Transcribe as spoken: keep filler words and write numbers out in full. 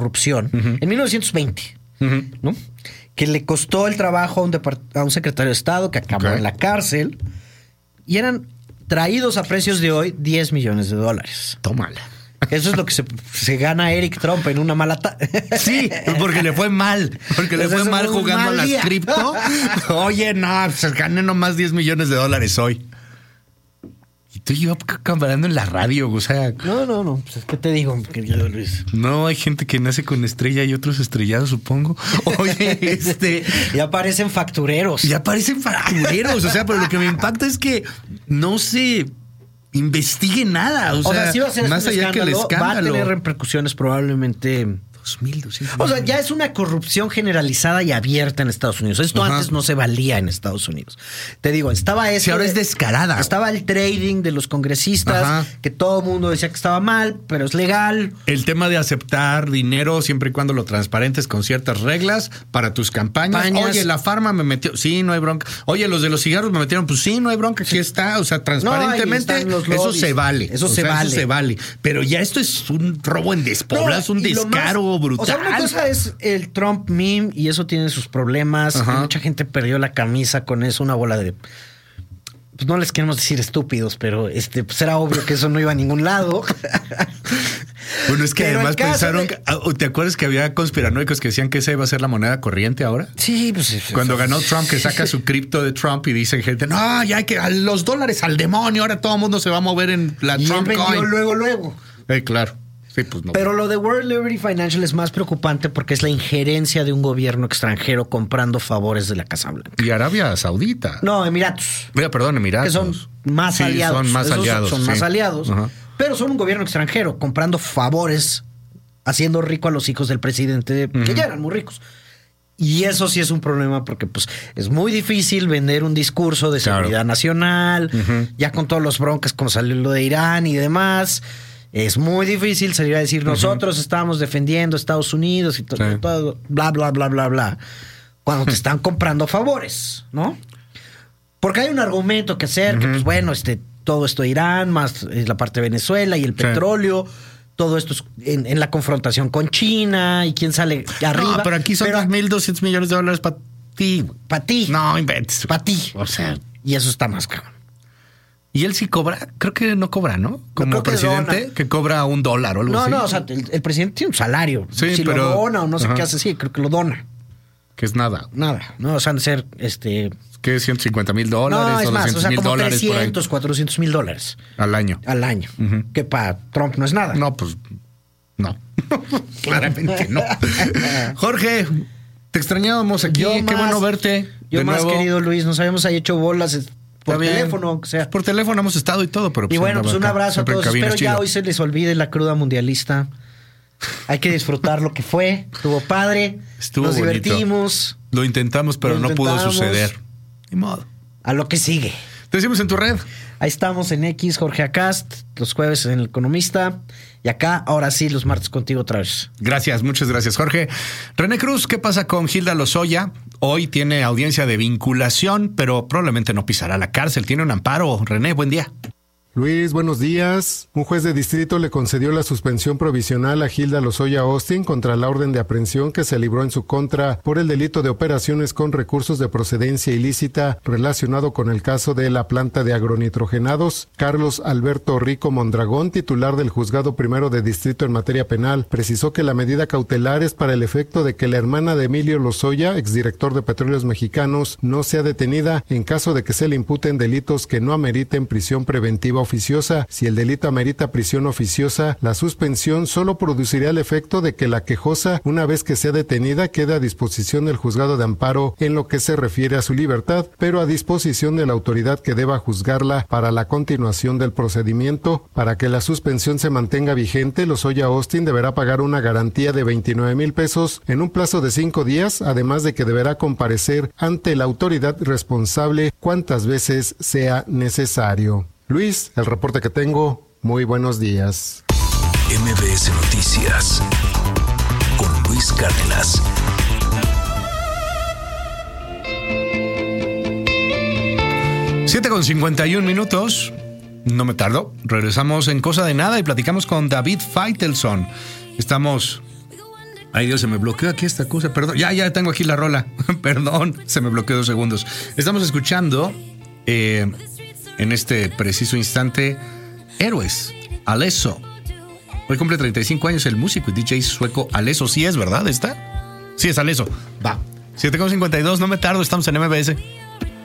corrupción uh-huh. en mil novecientos veinte, uh-huh. ¿no? Que le costó el trabajo a un, depart- a un secretario de Estado que acabó okay. en la cárcel y eran traídos a precios de hoy diez millones de dólares. Tómala. Eso es lo que se, se gana Eric Trump en una mala ta- Sí, porque le fue mal. Porque le fue mal jugando mal a las cripto. Oye, no, pues gané nomás diez millones de dólares hoy. Y tú y yo camparando en la radio, o sea... No, no, no. Pues, ¿qué te digo, querido Luis? No, hay gente que nace con estrella y otros estrellados, supongo. Oye, este... Ya aparecen factureros. Ya aparecen factureros. O sea, pero lo que me impacta es que no se... investigue nada. O, o sea, sea sí va a ser más allá que el escándalo. Va a tener repercusiones probablemente... dos mil doscientos. O sea, ya es una corrupción generalizada y abierta en Estados Unidos. Esto Ajá. antes no se valía en Estados Unidos. Te digo, estaba eso. Si ahora de, es descarada. Estaba el trading de los congresistas, Ajá. que todo el mundo decía que estaba mal, pero es legal. El tema de aceptar dinero siempre y cuando lo transparentes con ciertas reglas para tus campañas. Campañas. Oye, la farma me metió. Sí, no hay bronca. Oye, los de los cigarros me metieron. Pues sí, no hay bronca. Aquí está. O sea, transparentemente, no, eso se vale. Eso, o se, sea, vale. eso se vale. Pero ya esto es un robo en despoblas, no, un descaro brutal. O sea, una cosa es el Trump meme y eso tiene sus problemas. Mucha gente perdió la camisa con eso, una bola de... Pues no les queremos decir estúpidos, pero este, pues era obvio que eso no iba a ningún lado. Bueno, es que pero además pensaron... De... ¿Te acuerdas que había conspiranoicos que decían que esa iba a ser la moneda corriente ahora? Sí, pues... Cuando eso, ganó Trump, que saca su cripto de Trump y dicen gente, no, ya hay que... A los dólares al demonio, ahora todo el mundo se va a mover en la y Trump él vendió coin. luego, luego. Eh, claro. Sí, pues no. Pero lo de World Liberty Financial es más preocupante porque es la injerencia de un gobierno extranjero comprando favores de la Casa Blanca. Y Arabia Saudita. No, Emiratos. Mira, perdón, Emiratos. Que son más sí, aliados. Son más Esos aliados. Son sí. más aliados. Ajá. Pero son un gobierno extranjero comprando favores, haciendo rico a los hijos del presidente, uh-huh. que ya eran muy ricos. Y eso sí es un problema porque pues es muy difícil vender un discurso de seguridad claro. nacional, uh-huh. ya con todos los broncas como salió lo de Irán y demás. Es muy difícil salir a decir, nosotros uh-huh. estamos defendiendo a Estados Unidos y todo, sí. todo, bla, bla, bla, bla, bla. Cuando te están comprando favores, ¿no? Porque hay un argumento que hacer, uh-huh. que pues bueno, este, todo esto de Irán, más la parte de Venezuela y el sí. petróleo, todo esto es en, en la confrontación con China y quién sale arriba. No, pero aquí son dos mil doscientos millones de dólares para ti. Para ti. No inventes. Para ti. O sea, y eso está más cabrón. Y él sí cobra, creo que no cobra, ¿no? Como no presidente, que, que cobra un dólar o algo no, así. No, no, o sea, el, el presidente tiene un salario. Sí, si pero, lo dona o no sé ajá. qué hace, sí, creo que lo dona. Que es nada. Nada, no, o sea, han de ser, este... ¿Qué? ciento cincuenta mil dólares no, es o más, doscientos o sea, mil como dólares trescientos, cuatrocientos mil dólares. Al año. Al año. Uh-huh. Que para Trump no es nada. No, pues, no. Claramente no. Jorge, te extrañábamos aquí. Yo Qué más, bueno verte. Yo de más, nuevo. querido Luis, nos habíamos ahí hecho bolas... Por Está teléfono, o sea. Por teléfono hemos estado y todo, pero... Pues y bueno, pues un abrazo a todos. Espero ya hoy se les olvide la cruda mundialista. Hay que disfrutar lo que fue. Estuvo padre. Estuvo Nos bonito. divertimos. Lo intentamos, pero lo no intentamos. pudo suceder. Ni modo. A lo que sigue. Te decimos en tu red. Ahí estamos en X, Jorge Acast, los jueves en El Economista. Y acá, ahora sí, los martes contigo otra vez. Gracias, muchas gracias, Jorge. René Cruz, ¿qué pasa con Hilda Lozoya? Hoy tiene audiencia de vinculación, pero probablemente no pisará la cárcel. Tiene un amparo. René, buen día. Luis, buenos días. Un juez de distrito le concedió la suspensión provisional a Hilda Lozoya Austin contra la orden de aprehensión que se libró en su contra por el delito de operaciones con recursos de procedencia ilícita relacionado con el caso de la planta de agronitrogenados. Carlos Alberto Rico Mondragón, titular del Juzgado Primero de Distrito en materia penal, precisó que la medida cautelar es para el efecto de que la hermana de Emilio Lozoya, exdirector de Petróleos Mexicanos, no sea detenida en caso de que se le imputen delitos que no ameriten prisión preventiva oficiosa. Si el delito amerita prisión oficiosa, la suspensión solo produciría el efecto de que la quejosa, una vez que sea detenida, quede a disposición del juzgado de amparo en lo que se refiere a su libertad, pero a disposición de la autoridad que deba juzgarla para la continuación del procedimiento. Para que la suspensión se mantenga vigente, Lozoya Austin deberá pagar una garantía de veintinueve mil pesos en un plazo de cinco días, además de que deberá comparecer ante la autoridad responsable cuantas veces sea necesario. Luis, el reporte que tengo, muy buenos días. M B S Noticias con Luis Cárdenas. siete con cincuenta y un minutos. No me tardo. Regresamos en Cosa de Nada y platicamos con David Feitelson. Estamos Ay, Dios, se me bloqueó aquí esta cosa. Perdón, ya, ya tengo aquí la rola. Perdón, se me bloqueó dos segundos. Estamos escuchando eh, en este preciso instante Héroes, Alesso. Hoy cumple treinta y cinco años el músico y D J sueco Alesso. ¿Sí es verdad esta? Sí es Alesso. Va. siete con cincuenta y dos, no me tardo, estamos en M B S.